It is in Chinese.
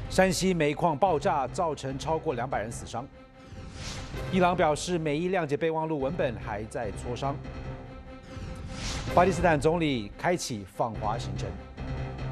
山西煤矿爆炸造成超过200人死伤。伊朗表示美伊谅解备忘录文本还在磋商。巴基斯坦总理开启访华行程。